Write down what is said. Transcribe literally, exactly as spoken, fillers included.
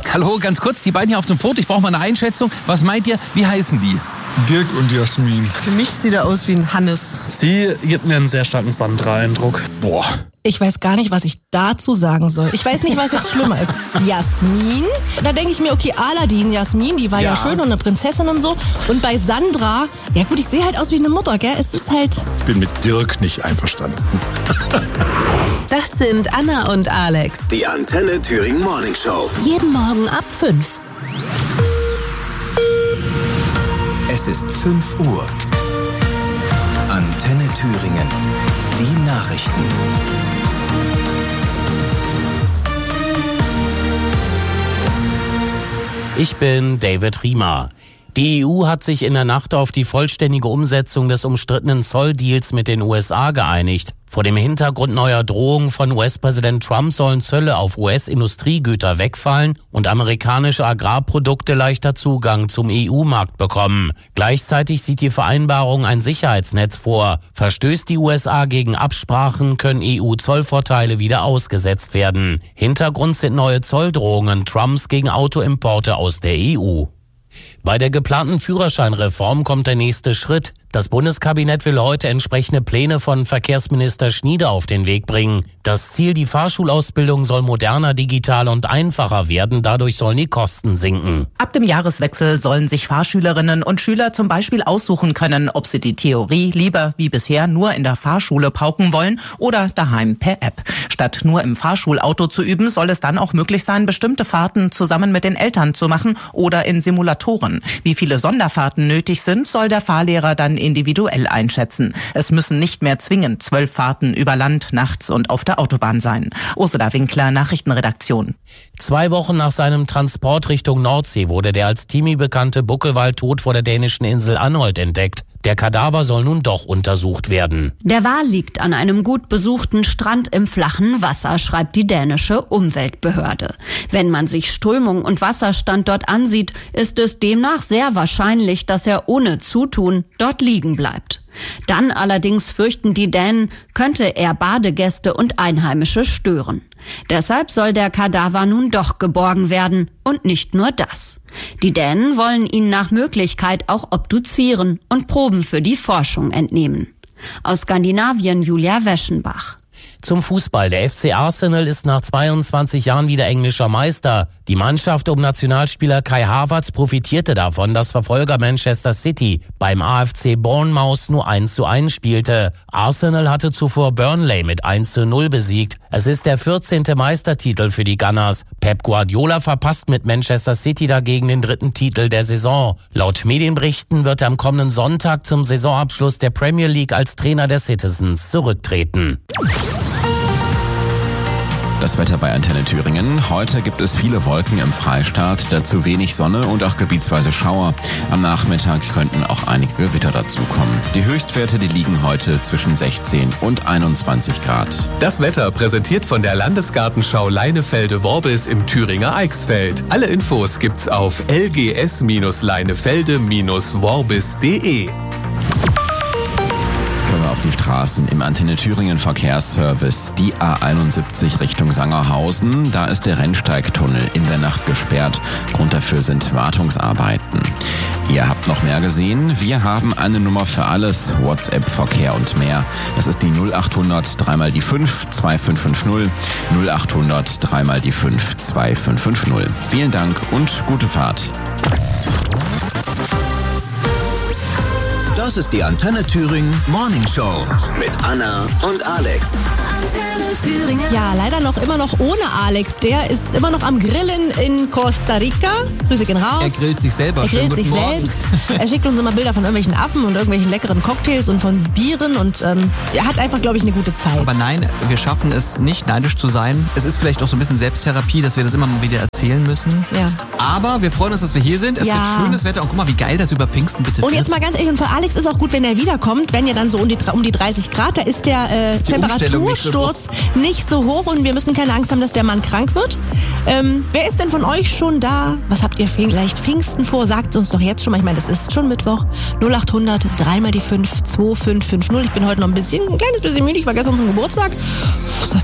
Hallo, ganz kurz, die beiden hier auf dem Foto, ich brauche mal eine Einschätzung. Was meint ihr, wie heißen die? Dirk und Jasmin. Für mich sieht er aus wie ein Hannes. Sie gibt mir einen sehr starken Sandra-Eindruck. Boah. Ich weiß gar nicht, was ich dazu sagen soll. Ich weiß nicht, was jetzt schlimmer ist. Jasmin? Da denke ich mir, okay, Aladdin, Jasmin, die war ja. ja schön und eine Prinzessin und so. Und bei Sandra, ja gut, ich sehe halt aus wie eine Mutter, gell? Es ist halt... Ich bin mit Dirk nicht einverstanden. Das sind Anna und Alex. Die Antenne Thüringen Morning Show. Jeden Morgen ab fünf. Es ist fünf Uhr. Antenne Thüringen. Die Nachrichten. Ich bin David Riemer. Die E U hat sich in der Nacht auf die vollständige Umsetzung des umstrittenen Zolldeals mit den U S A geeinigt. Vor dem Hintergrund neuer Drohungen von U S-Präsident Trump sollen Zölle auf U S-Industriegüter wegfallen und amerikanische Agrarprodukte leichter Zugang zum E U-Markt bekommen. Gleichzeitig sieht die Vereinbarung ein Sicherheitsnetz vor. Verstößt die U S A gegen Absprachen, können E U-Zollvorteile wieder ausgesetzt werden. Hintergrund sind neue Zolldrohungen Trumps gegen Autoimporte aus der E U. Bei der geplanten Führerscheinreform kommt der nächste Schritt. Das Bundeskabinett will heute entsprechende Pläne von Verkehrsminister Schnieder auf den Weg bringen. Das Ziel, die Fahrschulausbildung soll moderner, digitaler und einfacher werden. Dadurch sollen die Kosten sinken. Ab dem Jahreswechsel sollen sich Fahrschülerinnen und Schüler zum Beispiel aussuchen können, ob sie die Theorie lieber wie bisher nur in der Fahrschule pauken wollen oder daheim per App. Statt nur im Fahrschulauto zu üben, soll es dann auch möglich sein, bestimmte Fahrten zusammen mit den Eltern zu machen oder in Simulatoren. Wie viele Sonderfahrten nötig sind, soll der Fahrlehrer dann individuell einschätzen. Es müssen nicht mehr zwingend zwölf Fahrten über Land, nachts und auf der Autobahn sein. Ursula Winkler, Nachrichtenredaktion. Zwei Wochen nach seinem Transport Richtung Nordsee wurde der als Timi bekannte Buckelwal tot vor der dänischen Insel Anholt entdeckt. Der Kadaver soll nun doch untersucht werden. Der Wal liegt an einem gut besuchten Strand im flachen Wasser, schreibt die dänische Umweltbehörde. Wenn man sich Strömung und Wasserstand dort ansieht, ist es demnach sehr wahrscheinlich, dass er ohne Zutun dort liegen bleibt. Dann allerdings fürchten die Dänen, könnte er Badegäste und Einheimische stören. Deshalb soll der Kadaver nun doch geborgen werden und nicht nur das. Die Dänen wollen ihn nach Möglichkeit auch obduzieren und Proben für die Forschung entnehmen. Aus Skandinavien Julia Weschenbach. Zum Fußball. Der F C Arsenal ist nach zweiundzwanzig Jahren wieder englischer Meister. Die Mannschaft um Nationalspieler Kai Havertz profitierte davon, dass Verfolger Manchester City beim A F C Bournemouth nur eins zu eins spielte. Arsenal hatte zuvor Burnley mit eins zu null besiegt. Es ist der vierzehnte Meistertitel für die Gunners. Pep Guardiola verpasst mit Manchester City dagegen den dritten Titel der Saison. Laut Medienberichten wird er am kommenden Sonntag zum Saisonabschluss der Premier League als Trainer der Citizens zurücktreten. Das Wetter bei Antenne Thüringen. Heute gibt es viele Wolken im Freistaat, dazu wenig Sonne und auch gebietsweise Schauer. Am Nachmittag könnten auch einige Gewitter dazukommen. Die Höchstwerte, die liegen heute zwischen sechzehn und einundzwanzig Grad. Das Wetter präsentiert von der Landesgartenschau Leinefelde-Worbis im Thüringer Eichsfeld. Alle Infos gibt's auf l g s leinefelde worbis punkt d e. Auf die Straßen im Antenne Thüringen Verkehrsservice. Die A einundsiebzig Richtung Sangerhausen. Da ist der Rennsteigtunnel in der Nacht gesperrt. Grund dafür sind Wartungsarbeiten. Ihr habt noch mehr gesehen? Wir haben eine Nummer für alles. WhatsApp-Verkehr und mehr. Das ist die null achthundert drei mal die fünf zwei fünf fünf null. null achthundert drei mal die fünf zwei fünf fünf null. Vielen Dank und gute Fahrt. Das ist die Antenne Thüringen Morning Show mit Anna und Alex. Antenne Thüringen. Ja, leider noch immer noch ohne Alex. Der ist immer noch am Grillen in Costa Rica. Grüße gehen raus. Er grillt sich selber. Er grillt sich selbst. Er schickt uns immer Bilder von irgendwelchen Affen und irgendwelchen leckeren Cocktails und von Bieren und ähm, er hat einfach, glaube ich, eine gute Zeit. Aber nein, wir schaffen es nicht, neidisch zu sein. Es ist vielleicht auch so ein bisschen Selbsttherapie, dass wir das immer mal wieder erzählen müssen. Ja. Aber wir freuen uns, dass wir hier sind. Es ja. wird schönes Wetter und guck mal, wie geil das über Pfingsten bitte Und wird. jetzt mal ganz ehrlich, und für Alex ist auch gut, wenn er wiederkommt, wenn ja dann so um die, um die dreißig Grad, da ist der äh, ist Temperatursturz nicht so, nicht so hoch und wir müssen keine Angst haben, dass der Mann krank wird. Ähm, wer ist denn von euch schon da? Was habt ihr vielleicht Pfingsten vor? Sagt uns doch jetzt schon mal. Ich meine, das ist schon Mittwoch. null achthundert drei mal die fünf zwei fünf fünf null. Ich bin heute noch ein bisschen, ein kleines bisschen müde. Ich war gestern zum Geburtstag.